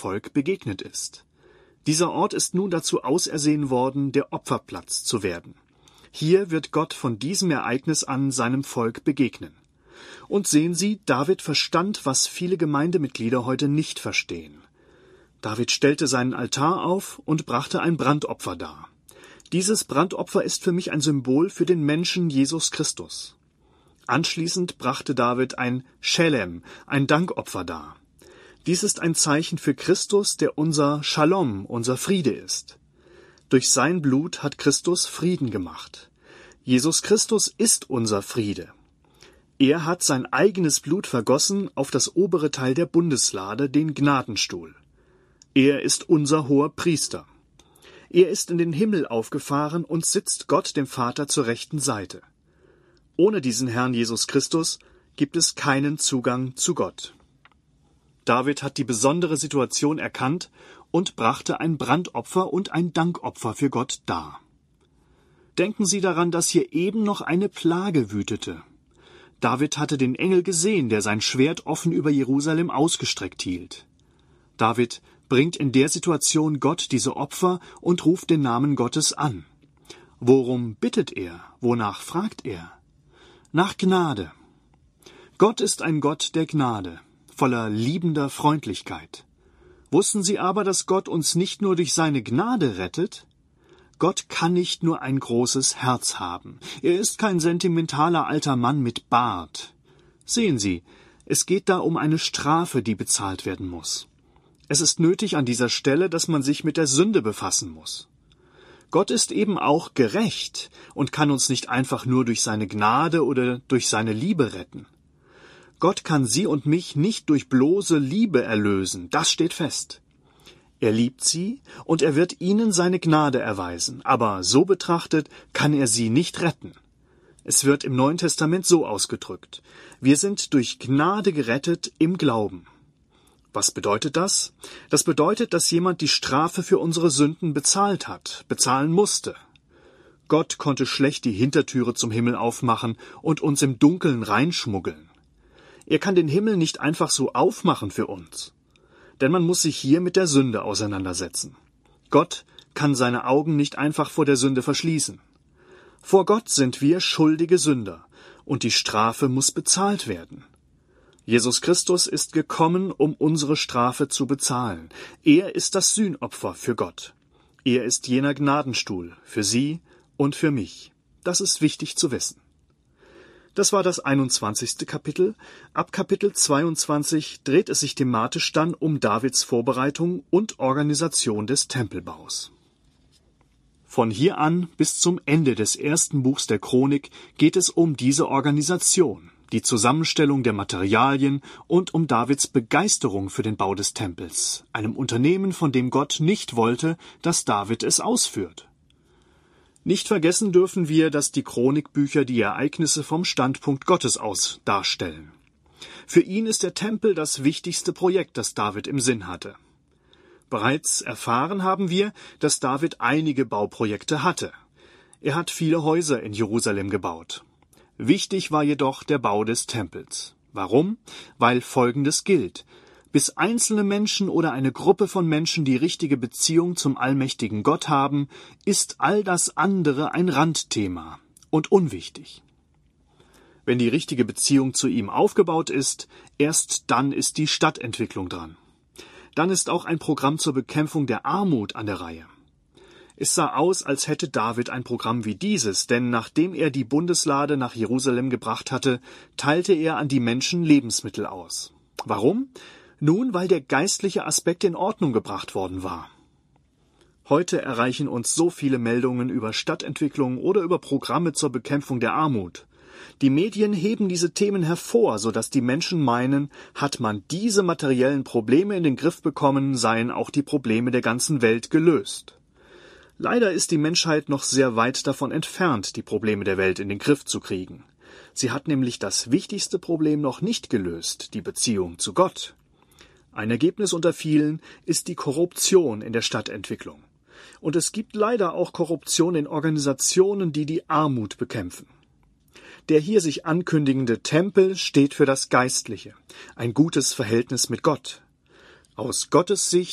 Volk begegnet ist. Dieser Ort ist nun dazu ausersehen worden, der Opferplatz zu werden. Hier wird Gott von diesem Ereignis an seinem Volk begegnen. Und sehen Sie, David verstand, was viele Gemeindemitglieder heute nicht verstehen. David stellte seinen Altar auf und brachte ein Brandopfer dar. Dieses Brandopfer ist für mich ein Symbol für den Menschen Jesus Christus. Anschließend brachte David ein Schelem, ein Dankopfer dar. Dies ist ein Zeichen für Christus, der unser Shalom, unser Friede ist. Durch sein Blut hat Christus Frieden gemacht. Jesus Christus ist unser Friede. Er hat sein eigenes Blut vergossen auf das obere Teil der Bundeslade, den Gnadenstuhl. Er ist unser hoher Priester. Er ist in den Himmel aufgefahren und sitzt Gott dem Vater zur rechten Seite. Ohne diesen Herrn Jesus Christus gibt es keinen Zugang zu Gott. David hat die besondere Situation erkannt und brachte ein Brandopfer und ein Dankopfer für Gott dar. Denken Sie daran, dass hier eben noch eine Plage wütete. David hatte den Engel gesehen, der sein Schwert offen über Jerusalem ausgestreckt hielt. David bringt in der Situation Gott diese Opfer und ruft den Namen Gottes an. Worum bittet er? Wonach fragt er? Nach Gnade. Gott ist ein Gott der Gnade, voller liebender Freundlichkeit. Wussten Sie aber, dass Gott uns nicht nur durch seine Gnade rettet? Gott kann nicht nur ein großes Herz haben. Er ist kein sentimentaler alter Mann mit Bart. Sehen Sie, es geht da um eine Strafe, die bezahlt werden muss. Es ist nötig an dieser Stelle, dass man sich mit der Sünde befassen muss. Gott ist eben auch gerecht und kann uns nicht einfach nur durch seine Gnade oder durch seine Liebe retten. Gott kann Sie und mich nicht durch bloße Liebe erlösen, das steht fest. Er liebt Sie und er wird Ihnen seine Gnade erweisen, aber so betrachtet kann er Sie nicht retten. Es wird im Neuen Testament so ausgedrückt: Wir sind durch Gnade gerettet im Glauben. Was bedeutet das? Das bedeutet, dass jemand die Strafe für unsere Sünden bezahlt hat, bezahlen musste. Gott konnte schlecht die Hintertüre zum Himmel aufmachen und uns im Dunkeln reinschmuggeln. Er kann den Himmel nicht einfach so aufmachen für uns. Denn man muss sich hier mit der Sünde auseinandersetzen. Gott kann seine Augen nicht einfach vor der Sünde verschließen. Vor Gott sind wir schuldige Sünder, und die Strafe muss bezahlt werden. Jesus Christus ist gekommen, um unsere Strafe zu bezahlen. Er ist das Sühnopfer für Gott. Er ist jener Gnadenstuhl für Sie und für mich. Das ist wichtig zu wissen. Das war das 21. Kapitel. Ab Kapitel 22 dreht es sich thematisch dann um Davids Vorbereitung und Organisation des Tempelbaus. Von hier an bis zum Ende des ersten Buchs der Chronik geht es um diese Organisation, die Zusammenstellung der Materialien und um Davids Begeisterung für den Bau des Tempels, einem Unternehmen, von dem Gott nicht wollte, dass David es ausführt. Nicht vergessen dürfen wir, dass die Chronikbücher die Ereignisse vom Standpunkt Gottes aus darstellen. Für ihn ist der Tempel das wichtigste Projekt, das David im Sinn hatte. Bereits erfahren haben wir, dass David einige Bauprojekte hatte. Er hat viele Häuser in Jerusalem gebaut. Wichtig war jedoch der Bau des Tempels. Warum? Weil Folgendes gilt: Bis einzelne Menschen oder eine Gruppe von Menschen die richtige Beziehung zum allmächtigen Gott haben, ist all das andere ein Randthema und unwichtig. Wenn die richtige Beziehung zu ihm aufgebaut ist, erst dann ist die Stadtentwicklung dran. Dann ist auch ein Programm zur Bekämpfung der Armut an der Reihe. Es sah aus, als hätte David ein Programm wie dieses, denn nachdem er die Bundeslade nach Jerusalem gebracht hatte, teilte er an die Menschen Lebensmittel aus. Warum? Nun, weil der geistliche Aspekt in Ordnung gebracht worden war. Heute erreichen uns so viele Meldungen über Stadtentwicklung oder über Programme zur Bekämpfung der Armut. Die Medien heben diese Themen hervor, sodass die Menschen meinen, hat man diese materiellen Probleme in den Griff bekommen, seien auch die Probleme der ganzen Welt gelöst. Leider ist die Menschheit noch sehr weit davon entfernt, die Probleme der Welt in den Griff zu kriegen. Sie hat nämlich das wichtigste Problem noch nicht gelöst, die Beziehung zu Gott. Ein Ergebnis unter vielen ist die Korruption in der Stadtentwicklung. Und es gibt leider auch Korruption in Organisationen, die die Armut bekämpfen. Der hier sich ankündigende Tempel steht für das Geistliche, ein gutes Verhältnis mit Gott. Aus Gottes Sicht